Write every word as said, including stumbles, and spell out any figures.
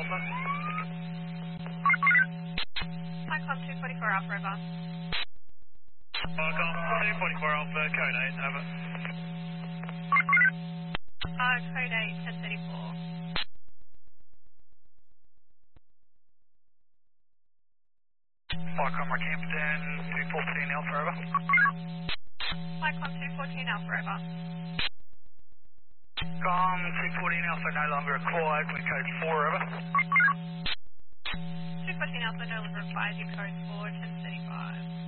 Alpha. Cyclone two forty-four Alpha, over. Welcome, two forty-four Alpha, code eight, over. Uh, code eight, ten thirty-four. Cyclone Rockhampton, two fourteen Alpha, over. Cyclone two fourteen Alpha, over. Com, two fourteen Alpha no longer required, with code four, over. two fourteen Alpha, no longer required, your code four, ten thirty-five.